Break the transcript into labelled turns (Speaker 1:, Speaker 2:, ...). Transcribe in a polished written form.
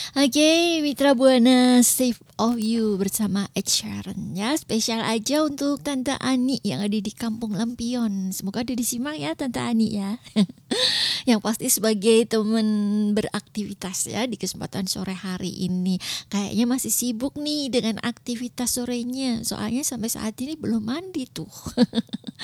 Speaker 1: Oke, Mitra Buana Save of You bersama Ed Sheeran ya. Spesial aja untuk Tante Ani yang ada di Kampung Lampion. Semoga ada disimak ya Tante Ani ya. Yang pasti sebagai teman beraktivitas ya di kesempatan sore hari ini. Kayaknya masih sibuk nih dengan aktivitas sorenya. Soalnya sampai saat ini belum mandi tuh.